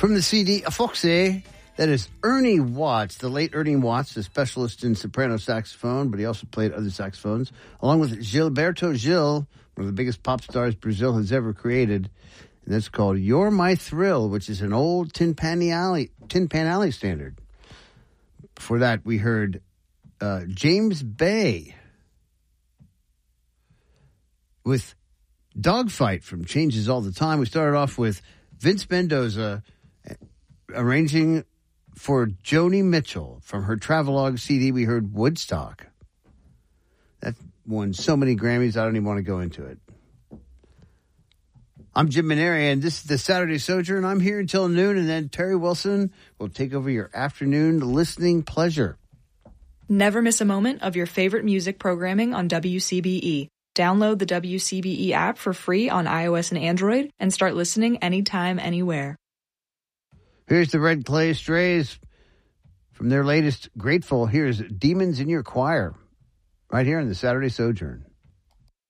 From the CD, Foxy, that is Ernie Watts, the late Ernie Watts, a specialist in soprano saxophone, but he also played other saxophones, along with Gilberto Gil, one of the biggest pop stars Brazil has ever created. And that's called You're My Thrill, which is an old Tin Pan Alley standard. Before that, we heard James Bay with Dogfight from Changes All the Time. We started off with Vince Mendoza arranging for Joni Mitchell. From her Travelogue CD, we heard Woodstock. That won so many Grammys, I don't even want to go into it. I'm Jim Maneri, and this is the Saturday Sojourn. I'm here until noon, and then Terry Wilson will take over your afternoon listening pleasure. Never miss a moment of your favorite music programming on WCBE. Download the WCBE app for free on iOS and Android and start listening anytime, anywhere. Here's the Red Clay Strays from their latest Grateful. Here's Demons in Your Choir, right here on the Saturday Sojourn.